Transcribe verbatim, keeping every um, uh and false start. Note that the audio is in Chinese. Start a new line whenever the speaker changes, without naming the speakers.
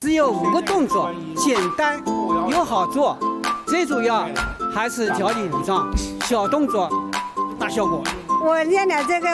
只有五个动作，简单又好做，最主要还是条理如章，小动作大效果。
我练了这个